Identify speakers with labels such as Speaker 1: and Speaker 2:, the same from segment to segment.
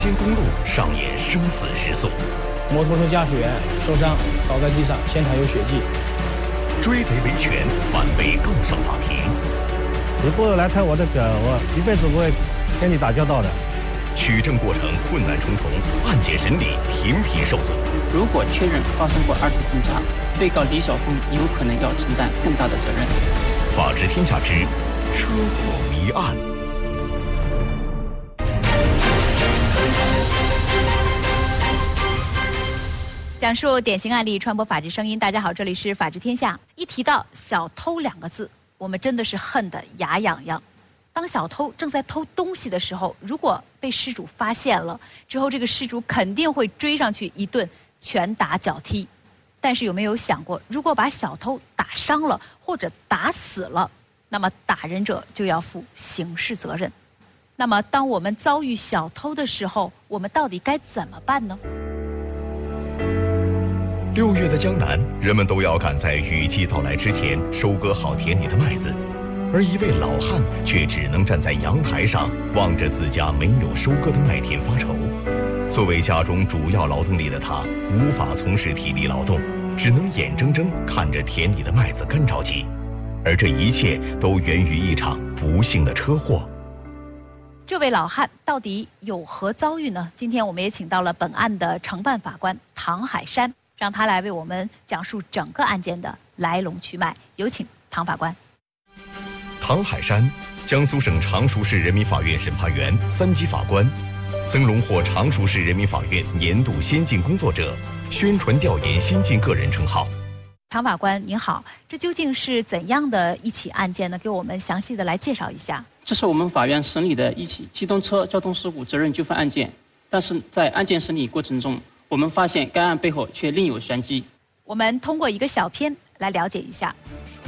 Speaker 1: 京公路上演生死时速，
Speaker 2: 摩托车驾驶员受伤倒在地上，现场有血迹。
Speaker 1: 追贼维权，反被告上法庭。
Speaker 3: 你不来探我的表，我一辈子不会跟你打交道的。
Speaker 1: 取证过程困难重重，案件审理频频受阻。
Speaker 4: 如果确认发生过2次轰炸，被告李晓峰有可能要承担更大的责任。
Speaker 1: 法治天下之车祸谜案。
Speaker 5: 讲述典型案例，传播法治声音。大家好，这里是法治天下。一提到小偷2个字，我们真的是恨得牙痒痒。当小偷正在偷东西的时候，如果被失主发现了之后，这个失主肯定会追上去一顿拳打脚踢。但是有没有想过，如果把小偷打伤了或者打死了，那么打人者就要负刑事责任。那么当我们遭遇小偷的时候，我们到底该怎么办呢
Speaker 1: ？6月的江南，人们都要赶在雨季到来之前收割好田里的麦子，而一位老汉却只能站在阳台上，望着自家没有收割的麦田发愁。作为家中主要劳动力的他，无法从事体力劳动，只能眼睁睁看着田里的麦子干着急，而这一切都源于一场不幸的车祸。
Speaker 5: 这位老汉到底有何遭遇呢？今天我们也请到了本案的承办法官唐海山，让他来为我们讲述整个案件的来龙去脉。有请唐法官。
Speaker 1: 唐海山，江苏省常熟市人民法院审判员3级法官，曾荣获常熟市人民法院年度先进工作者、宣传调研先进个人称号。
Speaker 5: 唐法官您好，这究竟是怎样的一起案件呢？给我们详细的来介绍一下。
Speaker 4: 这是我们法院审理的一起机动车交通事故责任纠纷案件，但是在案件审理过程中，我们发现该案背后却另有玄机。
Speaker 5: 我们通过一个小片来了解一下。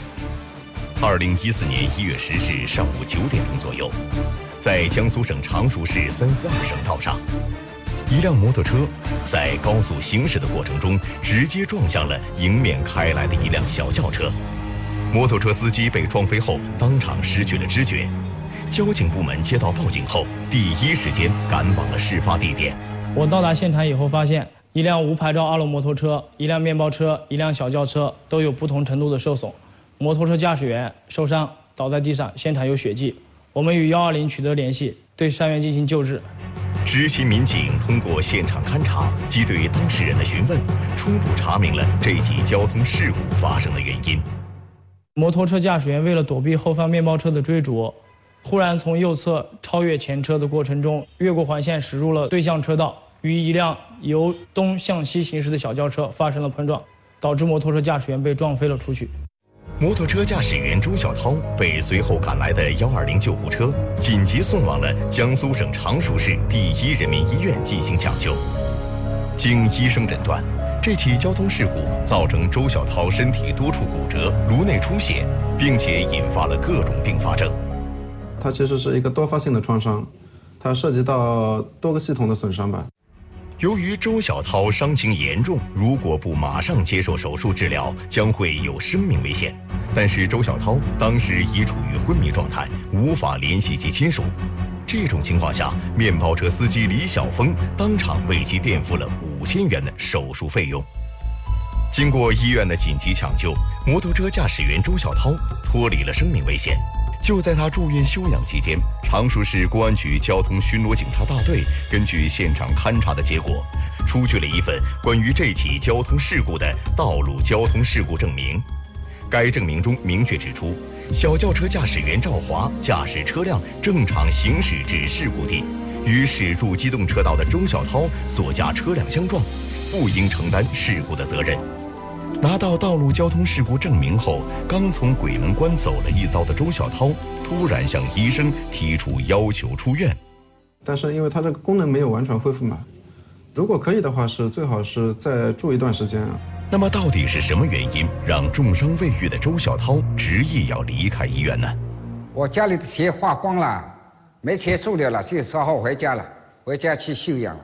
Speaker 1: 2014年1月10日上午9点钟左右，在江苏省常熟市342省道上，一辆摩托车在高速行驶的过程中，直接撞向了迎面开来的一辆小轿车。摩托车司机被撞飞后，当场失去了知觉。交警部门接到报警后，第一时间赶往了事发地点。
Speaker 2: 我到达现场以后，发现一辆无牌照2轮摩托车、一辆面包车、一辆小轿车都有不同程度的受损。摩托车驾驶员受伤倒在地上，现场有血迹。我们与120取得联系，对伤员进行救治。
Speaker 1: 执勤民警通过现场勘查及对当事人的询问，初步查明了这起交通事故发生的原因。
Speaker 2: 摩托车驾驶员为了躲避后方面包车的追逐，忽然从右侧超越前车的过程中，越过环线驶入了对向车道，与一辆由东向西行驶的小轿车发生了碰撞，导致摩托车驾驶员被撞飞了出去。
Speaker 1: 摩托车驾驶员周小涛被随后赶来的120救护车紧急送往了江苏省常熟市第1人民医院进行抢救。经医生诊断，这起交通事故造成周小涛身体多处骨折、颅内出血，并且引发了各种并发症。
Speaker 6: 它其实是一个多发性的创伤，它涉及到多个系统的损伤吧。
Speaker 1: 由于周小涛伤情严重，如果不马上接受手术治疗，将会有生命危险。但是周小涛当时已处于昏迷状态，无法联系其亲属。这种情况下，面包车司机李晓峰当场为其垫付了5000元的手术费用。经过医院的紧急抢救，摩托车驾驶员周小涛脱离了生命危险。就在他住院休养期间，常熟市公安局交通巡逻警察大队根据现场勘查的结果，出具了一份关于这起交通事故的道路交通事故证明。该证明中明确指出，小轿车驾驶员赵华驾驶车辆正常行驶至事故地，与驶入机动车道的周小涛所驾车辆相撞，不应承担事故的责任。拿到道路交通事故证明后，刚从鬼门关走了一遭的周小涛突然向医生提出要求出院。
Speaker 6: 但是因为它这个功能没有完全恢复嘛，如果可以的话，是最好是再住一段时间。
Speaker 1: 那么到底是什么原因让重伤未愈的周小涛执意要离开医院呢？
Speaker 7: 我家里的钱花光了，没钱住了，就只好回家了，回家去休养了。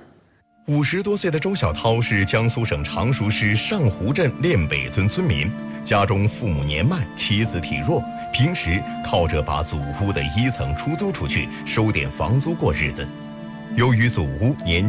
Speaker 1: 50多岁的周小涛是江苏省常熟市上湖镇练北村村民，家中父母年迈，妻子体弱，平时靠着把祖屋的1层出租出去收点房租过日子。 由于祖屋年